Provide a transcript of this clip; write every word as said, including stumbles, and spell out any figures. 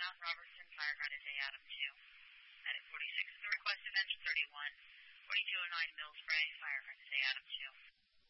Mount Robertson, firefighter J. Adam two. Medic forty-six, the request of engine thirty-one. forty-two oh nine Mill Spray, firefighter J. Adam two.